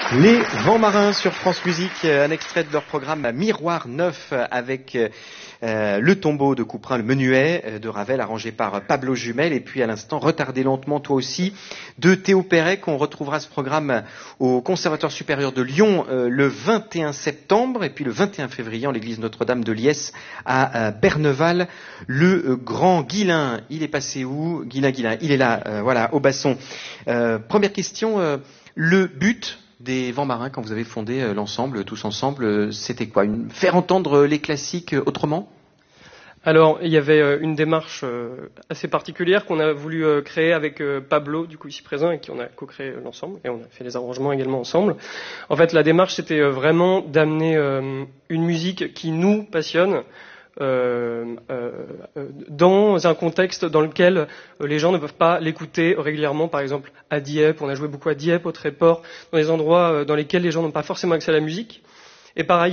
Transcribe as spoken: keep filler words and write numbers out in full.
Les Vents Marins sur France Musique, un extrait de leur programme Miroir Neuf avec euh, Le Tombeau de Couperin, le menuet de Ravel arrangé par Pablo Jumel, et puis à l'instant Retardez lentement toi aussi de Théo Perret, qu'on retrouvera ce programme au Conservatoire supérieur de Lyon euh, le vingt et un septembre et puis le vingt et un février en l'église Notre-Dame de Liesse à euh, Berneval. Le euh, grand Guilain, il est passé où? Guilain, Guilain, il est là, euh, voilà, au basson. Euh, première question, euh, le but des Vents Marins quand vous avez fondé euh, l'ensemble, tous ensemble, euh, c'était quoi? Une, faire entendre les classiques euh, autrement? Alors, il y avait euh, une démarche euh, assez particulière qu'on a voulu euh, créer avec euh, Pablo, du coup ici présent, et qui on a co-créé euh, l'ensemble, et on a fait les arrangements également ensemble. En fait, la démarche, c'était euh, vraiment d'amener euh, une musique qui nous passionne, Euh, euh, dans un contexte dans lequel euh, les gens ne peuvent pas l'écouter régulièrement. Par exemple, à Dieppe, on a joué beaucoup à Dieppe, au Tréport, dans des endroits euh, dans lesquels les gens n'ont pas forcément accès à la musique. Et par ailleurs,